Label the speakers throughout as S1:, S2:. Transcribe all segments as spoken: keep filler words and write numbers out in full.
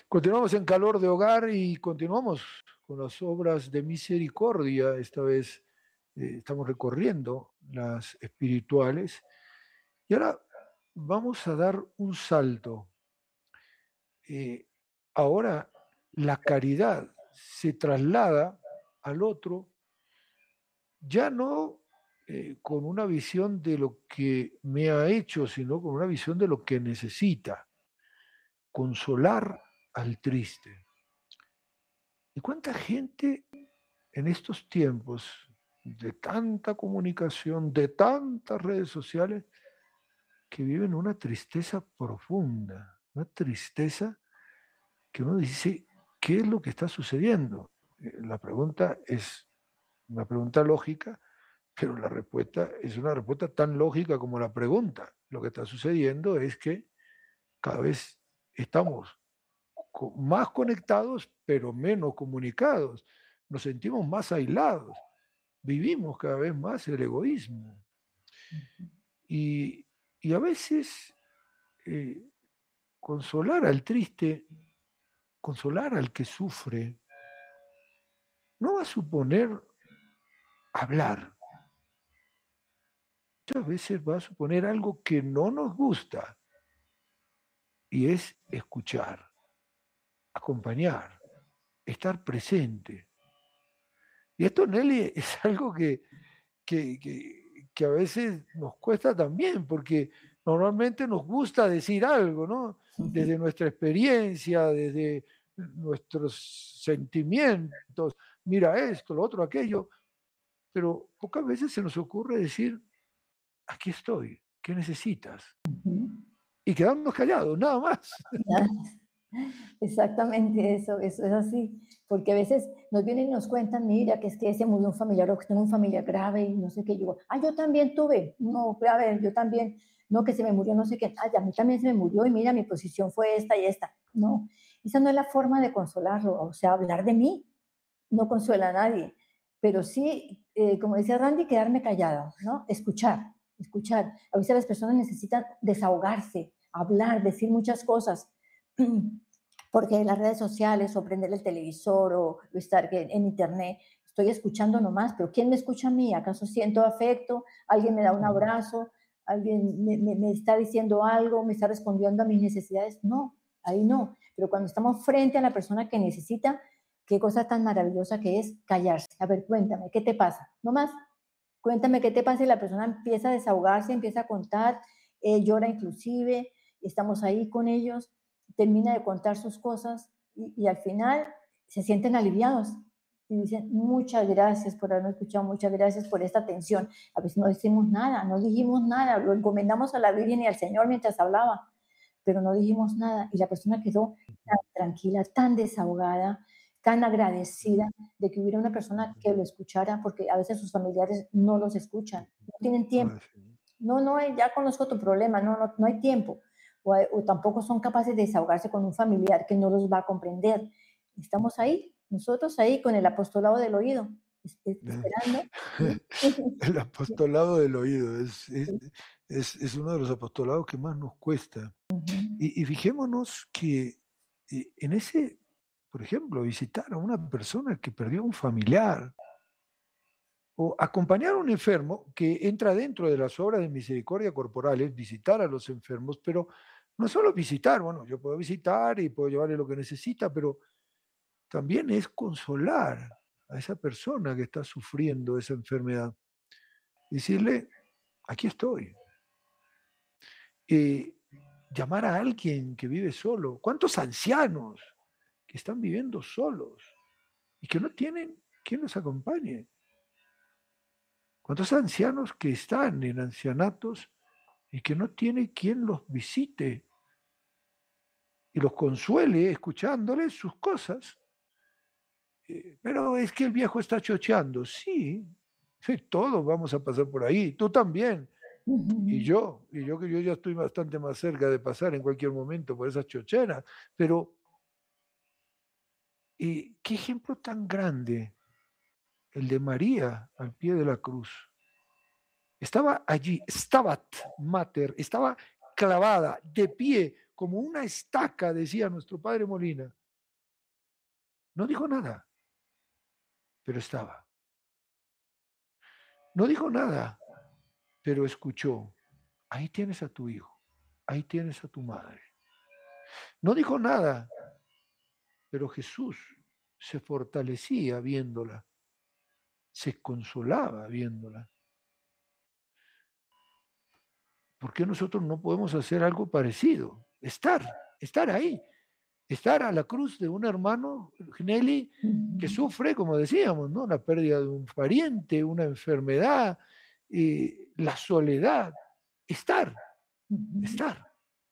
S1: Continuamos en Calor de Hogar y continuamos con las obras de misericordia. Esta vez eh, estamos recorriendo las espirituales y ahora vamos a dar un salto. Eh, ahora la caridad se traslada al otro ya no eh, con una visión de lo que me ha hecho, sino con una visión de lo que necesita, consolar al triste. ¿Y cuánta gente en estos tiempos de tanta comunicación, de tantas redes sociales, que viven una tristeza profunda, una tristeza que uno dice, ¿qué es lo que está sucediendo? Eh, La pregunta es una pregunta lógica, pero la respuesta es una respuesta tan lógica como la pregunta. Lo que está sucediendo es que cada vez estamos co- más conectados, pero menos comunicados. Nos sentimos más aislados. Vivimos cada vez más el egoísmo. Y, y a veces eh, consolar al triste, consolar al que sufre, no va a suponer hablar. Muchas veces va a suponer algo que no nos gusta y es escuchar, acompañar, estar presente. Y esto, Nelly, es algo que, que, que, que a veces nos cuesta también, porque normalmente nos gusta decir algo, ¿no? Desde nuestra experiencia, desde nuestros sentimientos, mira esto, lo otro, aquello, pero pocas veces se nos ocurre decir, aquí estoy, ¿qué necesitas?
S2: Ujú.
S1: Y quedarnos callados, nada más.
S2: Ya, exactamente eso, eso es así, porque a veces nos vienen y nos cuentan, mira, que es que se murió un familiar o que tengo un familiar grave y no sé qué, yo, ah, yo también tuve, no, a ver, yo también, no, que se me murió no sé qué, ay, a mí también se me murió y mira, mi posición fue esta y esta, no, esa no es la forma de consolarlo, o sea, hablar de mí no consuela a nadie, pero sí, eh, como decía Randy, quedarme callada, ¿no? Escuchar, escuchar. A veces las personas necesitan desahogarse, hablar, decir muchas cosas, porque en las redes sociales o prender el televisor o, o estar en, en internet, estoy escuchando nomás, pero ¿quién me escucha a mí? ¿Acaso siento afecto? ¿Alguien me da un abrazo? ¿Alguien me, me, me está diciendo algo? ¿Me está respondiendo a mis necesidades? No, ahí no. Pero cuando estamos frente a la persona que necesita, qué cosa tan maravillosa que es callarse. A ver, cuéntame, ¿qué te pasa? No más, cuéntame qué te pasa y la persona empieza a desahogarse, empieza a contar, eh, llora inclusive, estamos ahí con ellos, termina de contar sus cosas y, y al final se sienten aliviados y dicen muchas gracias por haberme escuchado, muchas gracias por esta atención. A veces no decimos nada, no dijimos nada, lo encomendamos a la Virgen y al Señor mientras hablaba, pero no dijimos nada y la persona quedó tan tranquila, tan desahogada, tan agradecida de que hubiera una persona que lo escuchara, porque a veces sus familiares no los escuchan, no tienen tiempo.
S1: Ah, sí.
S2: No, no, ya conozco tu problema, no, no, no hay tiempo. O, o tampoco son capaces de desahogarse con un familiar que no los va a comprender. Estamos ahí, nosotros ahí con el apostolado del oído, es- es-
S1: Eh,
S2: esperando.
S1: El apostolado del oído es, es, es, es uno de los apostolados que más nos cuesta.
S2: Ujú.
S1: Y, y fijémonos que eh, en ese, por ejemplo, visitar a una persona que perdió un familiar o acompañar a un enfermo que entra dentro de las obras de misericordia corporales, visitar a los enfermos, pero no solo visitar, bueno, yo puedo visitar y puedo llevarle lo que necesita, pero también es consolar a esa persona que está sufriendo esa enfermedad. Decirle, aquí estoy. Eh, llamar a alguien que vive solo. ¿Cuántos ancianos que están viviendo solos y que no tienen quien los acompañe? ¿Cuántos ancianos que están en ancianatos y que no tienen quien los visite y los consuele escuchándoles sus cosas? Eh, pero es que el viejo está chocheando. Sí, sí, todos vamos a pasar por ahí, tú también. Y
S2: Ujú.
S1: yo, y yo que yo ya estoy bastante más cerca de pasar en cualquier momento por esas chocheras, pero eh, qué ejemplo tan grande el de María al pie de la cruz. Estaba allí, Stabat Mater, estaba clavada, de pie, como una estaca, decía nuestro padre Molina. No dijo nada, pero estaba. No dijo nada, pero escuchó. Ahí tienes a tu hijo, ahí tienes a tu madre. No dijo nada, pero Jesús se fortalecía viéndola, se consolaba viéndola. ¿Por qué nosotros no podemos hacer algo parecido? Estar, estar ahí, estar a la cruz de un hermano, Nelly, que sufre, como decíamos, ¿no? La pérdida de un pariente, una enfermedad, eh, la soledad. Estar, estar.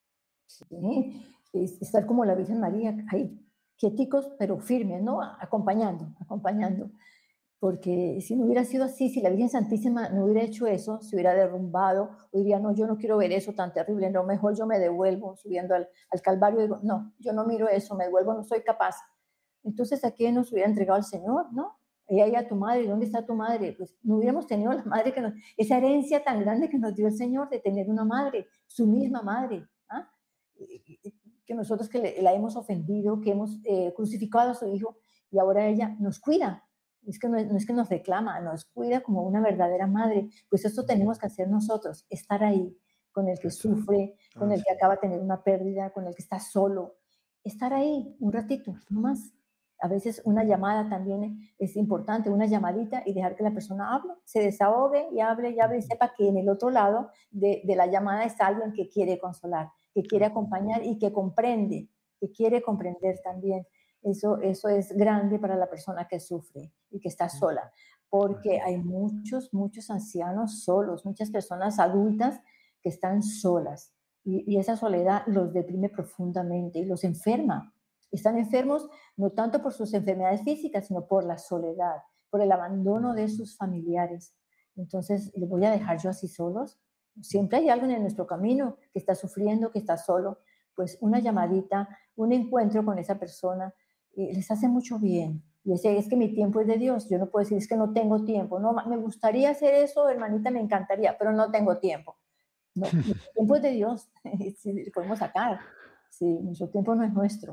S2: Sí, es estar como la Virgen María, ahí, quieticos, pero firmes, ¿no? Acompañando, acompañando. Porque si no hubiera sido así, si la Virgen Santísima no hubiera hecho eso, se hubiera derrumbado, o diría, no, yo no quiero ver eso tan terrible, no, mejor yo me devuelvo subiendo al, al Calvario, digo, no, yo no miro eso, me devuelvo, no soy capaz. Entonces, ¿a quién nos hubiera entregado el Señor, no? Y ahí a tu madre, ¿dónde está tu madre? Pues no hubiéramos tenido la madre que nos, esa herencia tan grande que nos dio el Señor de tener una madre, su misma madre, ¿ah? Que nosotros que le, la hemos ofendido, que hemos eh, crucificado a su hijo, y ahora ella nos cuida. Es que no, no es que nos reclama, nos cuida como una verdadera madre. Pues esto tenemos que hacer nosotros, estar ahí con el que sufre, con el que acaba de tener una pérdida, con el que está solo. Estar ahí un ratito, no más. A veces una llamada también es importante, una llamadita y dejar que la persona hable, se desahogue y hable y hable y sepa que en el otro lado de, de la llamada está alguien que quiere consolar, que quiere acompañar y que comprende, que quiere comprender también. Eso, eso es grande para la persona que sufre y que está sola, porque hay muchos, muchos ancianos solos, muchas personas adultas que están solas y, y esa soledad los deprime profundamente y los enferma. Están enfermos no tanto por sus enfermedades físicas, sino por la soledad, por el abandono de sus familiares. Entonces, ¿les voy a dejar yo así solos? Siempre hay alguien en nuestro camino que está sufriendo, que está solo. Pues una llamadita, un encuentro con esa persona, eh, les hace mucho bien. Y ese es que mi tiempo es de Dios. Yo no puedo decir, es que no tengo tiempo. No, me gustaría hacer eso, hermanita, me encantaría, pero no tengo tiempo. No, el tiempo es de Dios. Sí, podemos sacar. Sí, nuestro tiempo no es nuestro.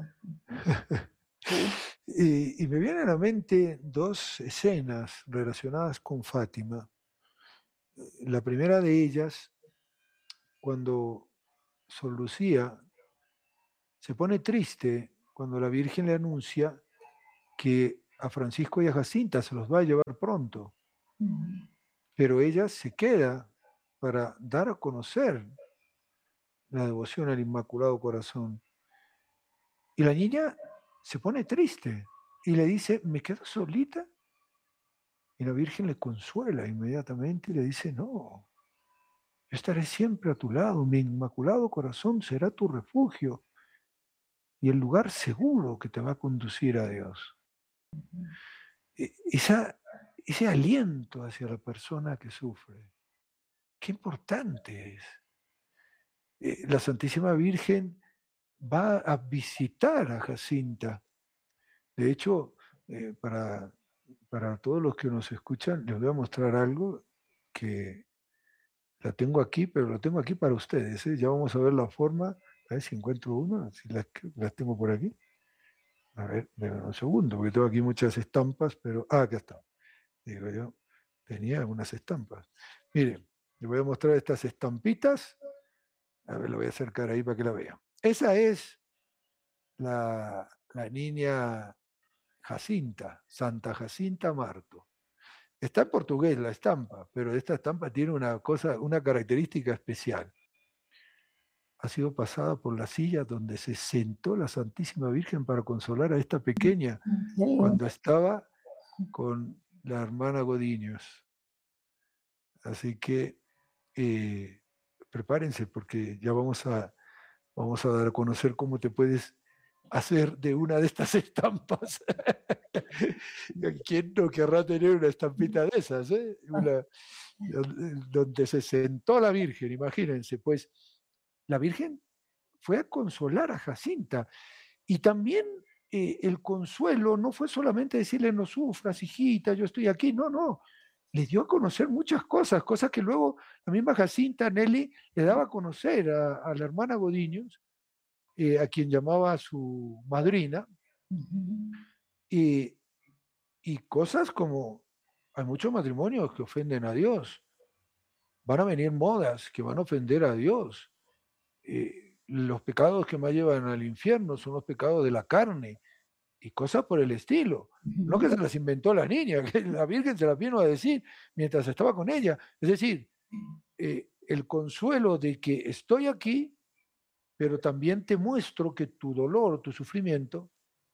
S1: Sí. Y, y me vienen a la mente dos escenas relacionadas con Fátima. La primera de ellas, cuando Sor Lucía se pone triste cuando la Virgen le anuncia que a Francisco y a Jacinta se los va a llevar pronto, uh-huh. Pero ella se queda para dar a conocer la devoción al Inmaculado Corazón. Y la niña se pone triste y le dice, ¿me quedo solita? Y la Virgen le consuela inmediatamente y le dice, no, yo estaré siempre a tu lado, mi Inmaculado Corazón será tu refugio y el lugar seguro que te va a conducir a Dios. Esa, ese aliento hacia la persona que sufre, qué importante es. Eh, la Santísima Virgen va a visitar a Jacinta. De hecho, eh, para, para todos los que nos escuchan, les voy a mostrar algo que la tengo aquí, pero lo tengo aquí para ustedes. ¿eh? Ya vamos a ver la forma. A ver si encuentro una, si las, las tengo por aquí. A ver, déjame un segundo, porque tengo aquí muchas estampas, pero... Ah, acá está. Digo yo, tenía algunas estampas. Miren, les voy a mostrar estas estampitas. A ver, la voy a acercar ahí para que la vean. Esa es la, la niña Jacinta, Santa Jacinta Marto. Está en portugués la estampa, pero esta estampa tiene una cosa, una característica especial. Ha sido pasada por la silla donde se sentó la Santísima Virgen para consolar a esta pequeña cuando estaba con la hermana Godiños. Así que eh, prepárense porque ya vamos a, vamos a dar a conocer cómo te puedes hacer de una de estas estampas. ¿Quién no querrá tener una estampita de esas? Eh? Una, donde se sentó la Virgen, imagínense, pues la Virgen fue a consolar a Jacinta y también eh, el consuelo no fue solamente decirle no sufras, hijita, yo estoy aquí, no, no, le dio a conocer muchas cosas, cosas que luego la misma Jacinta, Nelly, le daba a conocer a, a la hermana Godiños, eh, a quien llamaba su madrina, uh-huh. Y, y cosas como, hay muchos matrimonios que ofenden a Dios, van a venir modas que van a ofender a Dios. Eh, los pecados que más llevan al infierno son los pecados de la carne y cosas por el estilo. No que se las inventó la niña, que la Virgen se las vino a decir mientras estaba con ella. Es decir, eh, el consuelo de que estoy aquí, pero también te muestro que tu dolor, tu sufrimiento,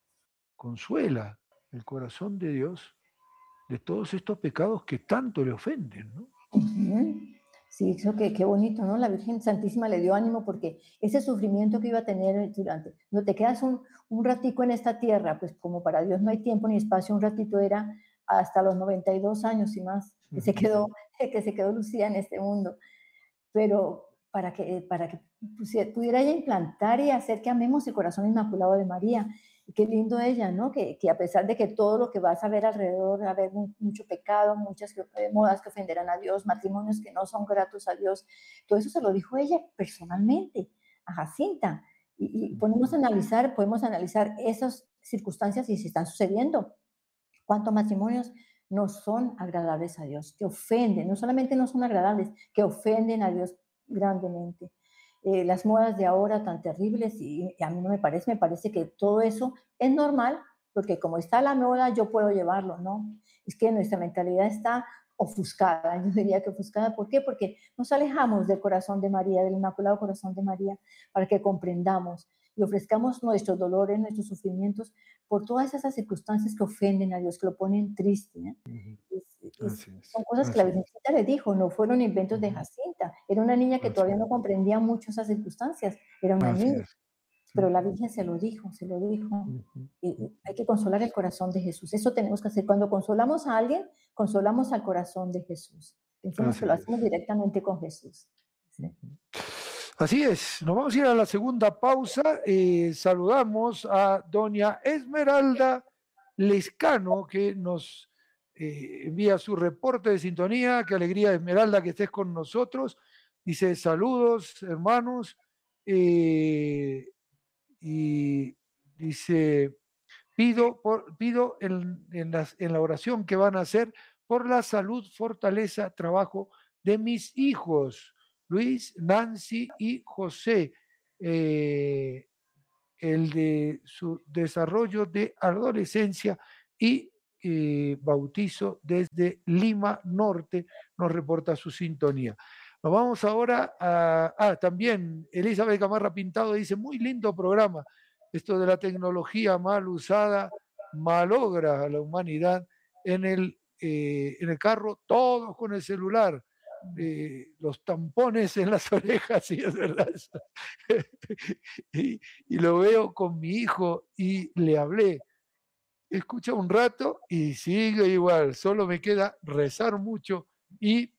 S1: consuela el corazón de Dios de todos estos pecados que tanto le ofenden, ¿no?
S2: Ujú. Sí, eso que qué bonito, ¿no? La Virgen Santísima le dio ánimo porque ese sufrimiento que iba a tener durante, no te quedas un, un ratico en esta tierra, pues como para Dios no hay tiempo ni espacio, un ratito era hasta los noventa y dos años y más, que se quedó, que se quedó Lucía en este mundo. Pero para que, para que pudiera ella implantar y hacer que amemos el corazón inmaculado de María. Y qué lindo ella, ¿no? Que, que a pesar de que todo lo que vas a ver alrededor, va a haber mucho pecado, muchas que, modas que ofenderán a Dios, matrimonios que no son gratos a Dios, todo eso se lo dijo ella personalmente a Jacinta. Y, y podemos analizar, podemos analizar esas circunstancias y si están sucediendo. ¿Cuántos matrimonios no son agradables a Dios? Que ofenden, no solamente no son agradables, que ofenden a Dios grandemente. Eh, las modas de ahora tan terribles, y, y a mí no me parece, me parece que todo eso es normal, porque como está la moda, yo puedo llevarlo, ¿no? Es que nuestra mentalidad está ofuscada, yo diría que ofuscada. ¿Por qué? Porque nos alejamos del corazón de María, del Inmaculado Corazón de María, para que comprendamos y ofrezcamos nuestros dolores, nuestros sufrimientos, por todas esas circunstancias que ofenden a Dios, que lo ponen triste. ¿eh?
S1: Uh-huh.
S2: Es, es,
S1: Así es,
S2: son cosas
S1: así
S2: que la Virgencita le dijo, no fueron inventos
S1: uh-huh.
S2: de Jacinta. Era una niña que
S1: así
S2: todavía no comprendía mucho esas circunstancias, era una
S1: así
S2: niña,
S1: es.
S2: pero la Virgen se lo dijo, se lo dijo.
S1: Uh-huh.
S2: Y, y hay que consolar el corazón de Jesús. Eso tenemos que hacer. Cuando consolamos a alguien, consolamos al corazón de Jesús. Pensemos
S1: Así
S2: que lo
S1: es.
S2: hacemos directamente con Jesús. ¿Sí?
S1: Uh-huh. Así es, nos vamos a ir a la segunda pausa. Eh, saludamos a doña Esmeralda Lescano, que nos eh, envía su reporte de sintonía. Qué alegría, Esmeralda, que estés con nosotros. Dice, saludos, hermanos. Eh, y dice, pido, por, pido en, en, las, en la oración que van a hacer por la salud, fortaleza, trabajo de mis hijos. Luis, Nancy y José, eh, el de su desarrollo de adolescencia y eh, bautizo desde Lima Norte, nos reporta su sintonía. Nos vamos ahora a... Ah, también Elizabeth Gamarra Pintado dice, muy lindo programa, esto de la tecnología mal usada malogra a la humanidad en el, eh, en el carro, todos con el celular. Eh, los tampones en las orejas, sí, es verdad. y, y lo veo con mi hijo y le hablé. Escucha un rato y sigue igual. Solo me queda rezar mucho y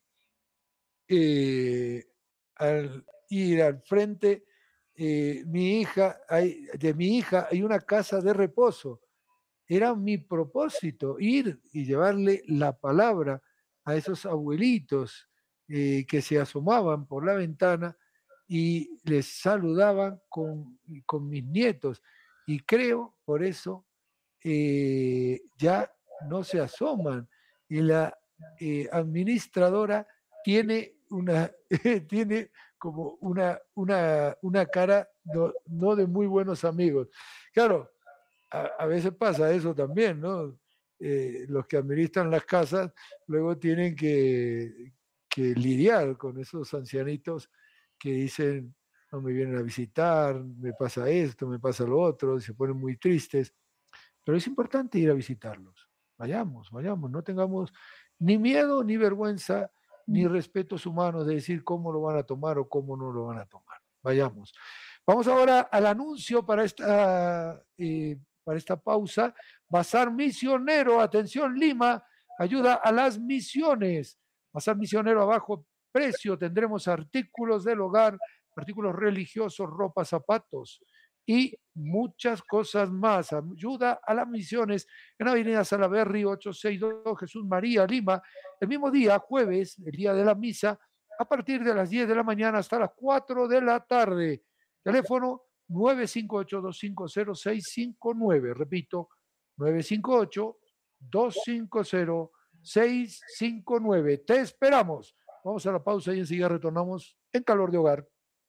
S1: eh, al ir al frente, eh, mi hija, hay, de mi hija hay una casa de reposo. Era mi propósito ir y llevarle la palabra a esos abuelitos eh, que se asomaban por la ventana y les saludaban con, con mis nietos. Y creo, por eso, eh, ya no se asoman. Y la eh, administradora tiene, una, tiene como una, una, una cara no, no de muy buenos amigos. Claro, a, a veces pasa eso también, ¿no? Eh, los que administran las casas luego tienen que, que lidiar con esos ancianitos que dicen, no me vienen a visitar, me pasa esto, me pasa lo otro, y se ponen muy tristes. Pero es importante ir a visitarlos. Vayamos, vayamos, no tengamos ni miedo, ni vergüenza, ni respetos humanos de decir cómo lo van a tomar o cómo no lo van a tomar. Vayamos. Vamos ahora al anuncio para esta, eh, para esta pausa. Bazar Misionero, atención Lima, ayuda a las misiones. Bazar Misionero a bajo precio, tendremos artículos del hogar, artículos religiosos, ropa, zapatos y muchas cosas más. Ayuda a las misiones en Avenida Salaberry ochocientos sesenta y dos, Jesús María, Lima. El mismo día, jueves, el día de la misa, a partir de las diez de la mañana hasta las cuatro de la tarde. Teléfono nueve cinco ocho dos cinco cero seis cinco nueve. Repito, nueve cinco ocho, dos cinco cero, seis cinco nueve. Te esperamos. Vamos a la pausa y enseguida retornamos en Calor de Hogar.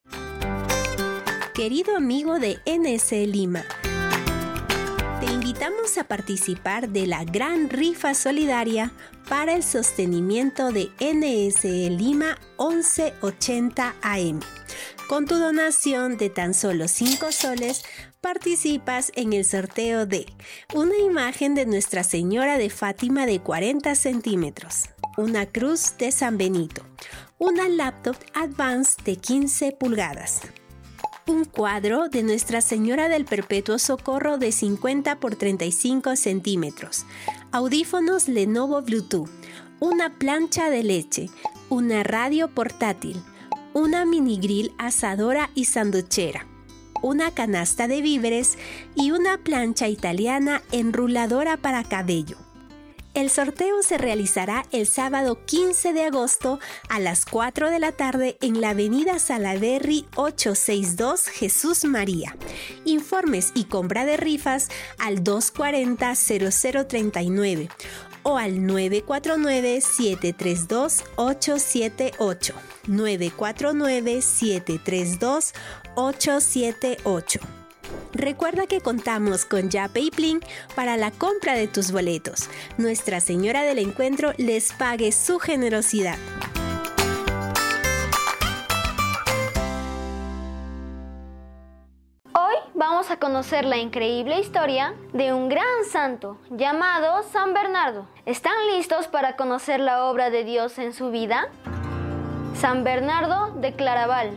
S3: Querido amigo de N S Lima, te invitamos a participar de la gran rifa solidaria para el sostenimiento de N S Lima once ochenta A M. Con tu donación de tan solo cinco soles, participas en el sorteo de una imagen de Nuestra Señora de Fátima de cuarenta centímetros, una cruz de San Benito, una laptop Advance de quince pulgadas, un cuadro de Nuestra Señora del Perpetuo Socorro de cincuenta por treinta y cinco centímetros, audífonos Lenovo Bluetooth, una plancha de leche, una radio portátil, una mini grill asadora y sanduchera, una canasta de víveres y una plancha italiana enruladora para cabello. El sorteo se realizará el sábado quince de agosto a las cuatro de la tarde en la avenida Salaverry ochocientos sesenta y dos Jesús María. Informes y compra de rifas al dos cuarenta, cero cero treinta y nueve o al nueve cuatro nueve, siete tres dos, ocho siete ocho. nueve cuatro nueve, siete tres dos, ocho siete ocho. Recuerda que contamos con Yape y Plin para la compra de tus boletos. Nuestra Señora del Encuentro les pague su generosidad.
S4: Hoy vamos a conocer la increíble historia de un gran santo llamado San Bernardo. ¿Están listos para conocer la obra de Dios en su vida? San Bernardo de Claraval.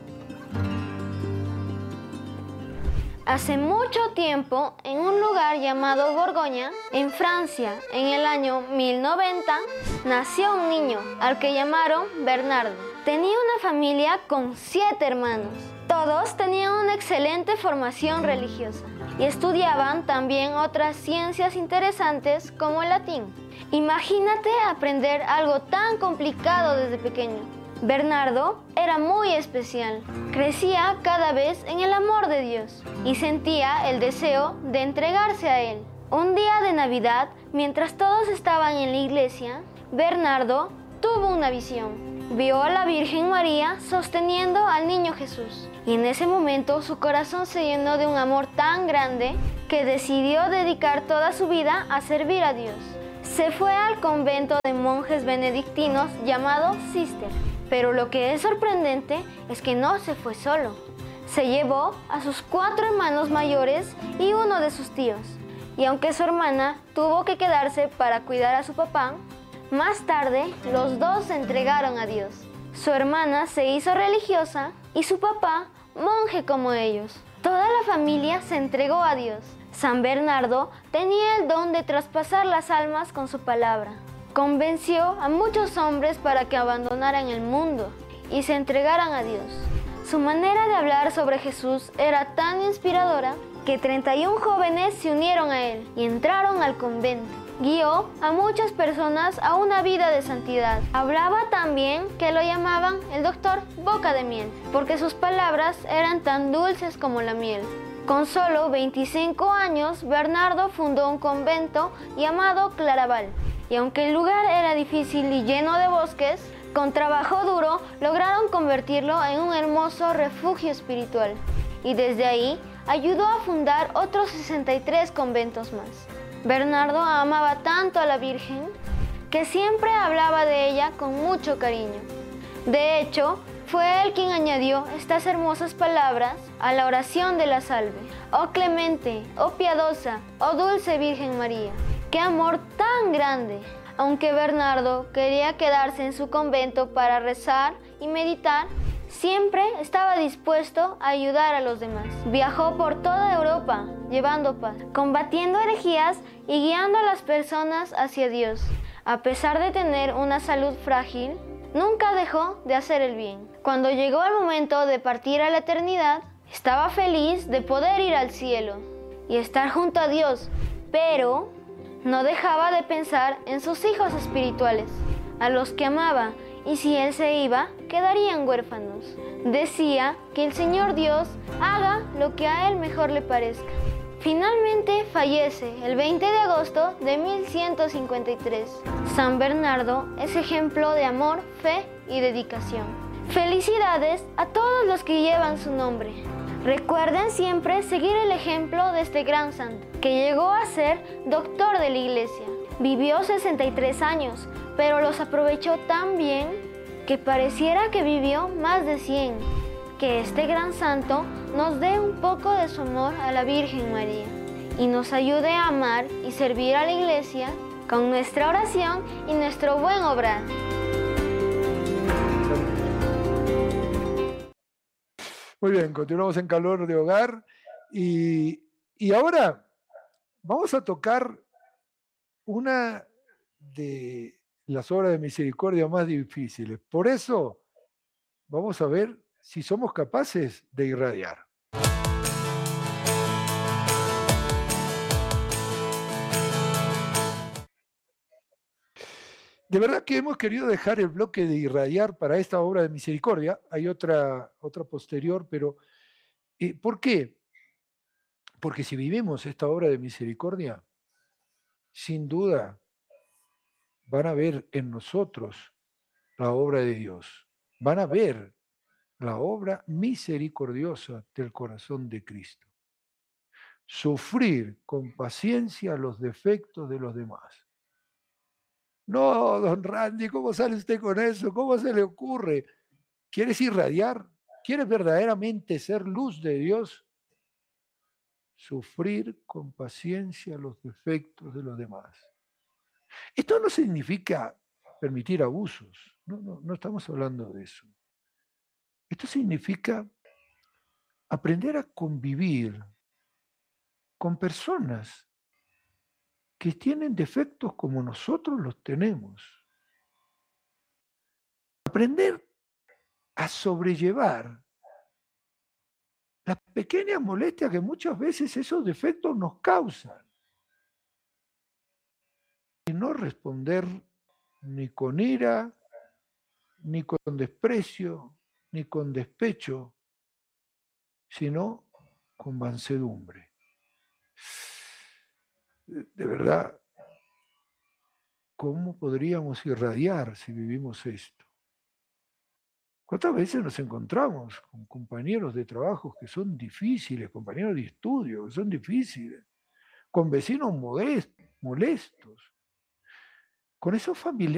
S4: Hace mucho tiempo, en un lugar llamado Borgoña, en Francia, en el año mil noventa, nació un niño al que llamaron Bernardo. Tenía una familia con siete hermanos. Todos tenían una excelente formación religiosa y estudiaban también otras ciencias interesantes como el latín. Imagínate aprender algo tan complicado desde pequeño. Bernardo era muy especial. Crecía cada vez en el amor de Dios y sentía el deseo de entregarse a Él. Un día de Navidad, mientras todos estaban en la iglesia, Bernardo tuvo una visión. Vio a la Virgen María sosteniendo al niño Jesús. Y en ese momento su corazón se llenó de un amor tan grande que decidió dedicar toda su vida a servir a Dios. Se fue al convento de monjes benedictinos llamado Cister. Pero lo que es sorprendente es que no se fue solo. Se llevó a sus cuatro hermanos mayores y uno de sus tíos. Y aunque su hermana tuvo que quedarse para cuidar a su papá, más tarde los dos se entregaron a Dios. Su hermana se hizo religiosa y su papá monje como ellos. Toda la familia se entregó a Dios. San Bernardo tenía el don de traspasar las almas con su palabra. Convenció a muchos hombres para que abandonaran el mundo y se entregaran a Dios. Su manera de hablar sobre Jesús era tan inspiradora que treinta y un jóvenes se unieron a él y entraron al convento. Guió a muchas personas a una vida de santidad. Hablaba tan bien que lo llamaban el doctor Boca de Miel, porque sus palabras eran tan dulces como la miel. Con solo veinticinco años, Bernardo fundó un convento llamado Claraval. Y aunque el lugar era difícil y lleno de bosques, con trabajo duro lograron convertirlo en un hermoso refugio espiritual. Y desde ahí ayudó a fundar otros sesenta y tres conventos más. Bernardo amaba tanto a la Virgen que siempre hablaba de ella con mucho cariño. De hecho, fue él quien añadió estas hermosas palabras a la oración de la salve. Oh clemente, oh piadosa, oh dulce Virgen María. ¡Qué amor tan grande! Aunque Bernardo quería quedarse en su convento para rezar y meditar, siempre estaba dispuesto a ayudar a los demás. Viajó por toda Europa, llevando paz, combatiendo herejías y guiando a las personas hacia Dios. A pesar de tener una salud frágil, nunca dejó de hacer el bien. Cuando llegó el momento de partir a la eternidad, estaba feliz de poder ir al cielo y estar junto a Dios, pero no dejaba de pensar en sus hijos espirituales, a los que amaba, y si él se iba, quedarían huérfanos. Decía que el Señor Dios haga lo que a él mejor le parezca. Finalmente fallece el veinte de agosto de mil ciento cincuenta y tres. San Bernardo es ejemplo de amor, fe y dedicación. Felicidades a todos los que llevan su nombre. Recuerden siempre seguir el ejemplo de este gran santo, que llegó a ser doctor de la Iglesia. Vivió sesenta y tres años, pero los aprovechó tan bien que pareciera que vivió más de cien. Que este gran santo nos dé un poco de su amor a la Virgen María y nos ayude a amar y servir a la Iglesia con nuestra oración y nuestro buen obrar.
S1: Muy bien, continuamos en Calor de Hogar y, y ahora vamos a tocar una de las obras de misericordia más difíciles. Por eso vamos a ver si somos capaces de irradiar. De verdad que hemos querido dejar el bloque de irradiar para esta obra de misericordia. Hay otra, otra posterior, pero eh, ¿por qué? Porque si vivimos esta obra de misericordia, sin duda van a ver en nosotros la obra de Dios. Van a ver la obra misericordiosa del corazón de Cristo. Sufrir con paciencia los defectos de los demás. No, don Randy, ¿cómo sale usted con eso? ¿Cómo se le ocurre? ¿Quieres irradiar? ¿Quieres verdaderamente ser luz de Dios? Sufrir con paciencia los defectos de los demás. Esto no significa permitir abusos. No, no, no estamos hablando de eso. Esto significa aprender a convivir con personas que tienen defectos como nosotros los tenemos. Aprender a sobrellevar las pequeñas molestias que muchas veces esos defectos nos causan. Y no responder ni con ira, ni con desprecio, ni con despecho, sino con mansedumbre. De verdad, ¿cómo podríamos irradiar si vivimos esto? ¿Cuántas veces nos encontramos con compañeros de trabajo que son difíciles, compañeros de estudio que son difíciles, con vecinos modestos, molestos, con esos familiares